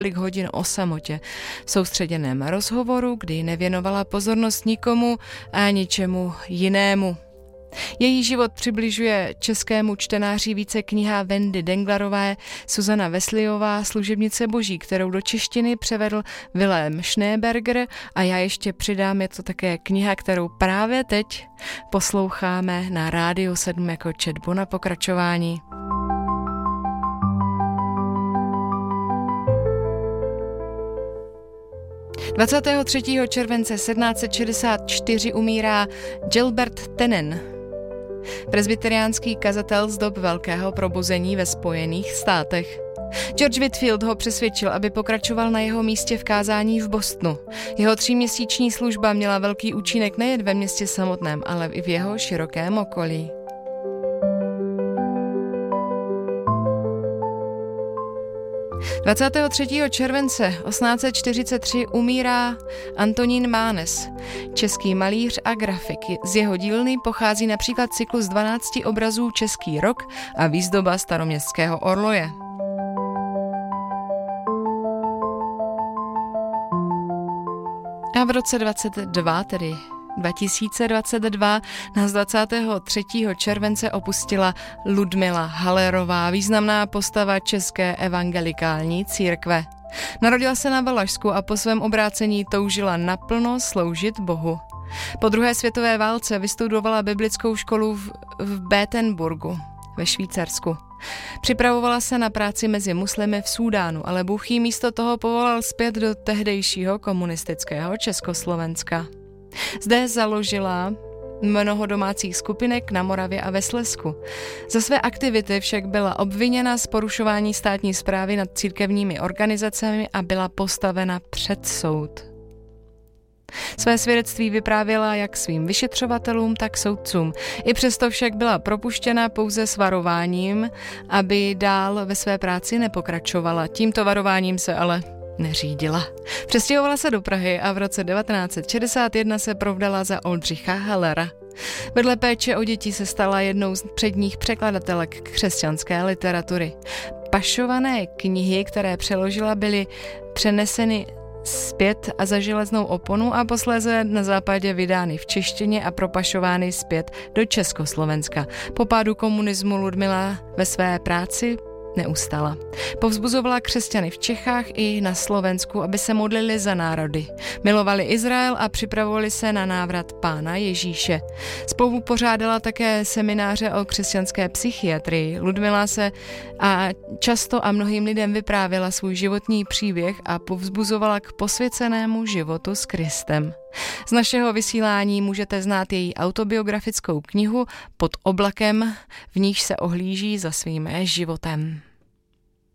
hodin o samotě v soustředěném rozhovoru, kdy nevěnovala pozornost nikomu a ničemu jinému. Její život přibližuje českému čtenáři více kniha Wendy Denglerové, Suzana Wesleyová, Služebnice boží, kterou do češtiny převedl Vilém Schneeberger, a já ještě přidám, je to také kniha, kterou právě teď posloucháme na Rádiu 7 jako četbu na pokračování. – 23. července 1764 umírá Gilbert Tannen, presbyteriánský kazatel z dob Velkého probuzení ve Spojených státech. George Whitefield ho přesvědčil, aby pokračoval na jeho místě v kázání v Bostonu. Jeho 3měsíční služba měla velký účinek nejen ve městě samotném, ale i v jeho širokém okolí. – 23. července 1843 umírá Antonín Mánes, český malíř a grafik. Z jeho dílny pochází například cyklus 12 obrazů Český rok a výzdoba staroměstského orloje. A v roce 2022 nás 23. července opustila Ludmila Hallerová, významná postava české evangelikální církve. Narodila se na Valašsku a po svém obrácení toužila naplno sloužit Bohu. Po druhé světové válce vystudovala biblickou školu v Bethenburgu ve Švýcarsku. Připravovala se na práci mezi muslimy v Súdánu, ale Bůh jí místo toho povolal zpět do tehdejšího komunistického Československa. Zde založila mnoho domácích skupinek na Moravě a ve Slezsku. Za své aktivity však byla obviněna z porušování státní správy nad církevními organizacemi a byla postavena před soud. Své svědectví vyprávěla jak svým vyšetřovatelům, tak soudcům. I přesto však byla propuštěna pouze s varováním, aby dál ve své práci nepokračovala. Tímto varováním se ale neřídila. Přestěhovala se do Prahy a v roce 1961 se provdala za Oldřicha Hallera. Vedle péče o děti se stala jednou z předních překladatelek křesťanské literatury. Pašované knihy, které přeložila, byly přeneseny zpět a za železnou oponu a posléze na západě vydány v češtině a propašovány zpět do Československa. Po pádu komunismu Ludmila ve své práci neustala. Povzbuzovala křesťany v Čechách i na Slovensku, aby se modlili za národy. Milovali Izrael a připravovali se na návrat Pána Ježíše. Spolu pořádala také semináře o křesťanské psychiatrii. Ludmila se často a mnohým lidem vyprávěla svůj životní příběh a povzbuzovala k posvěcenému životu s Kristem. Z našeho vysílání můžete znát její autobiografickou knihu Pod oblakem, v níž se ohlíží za svým životem.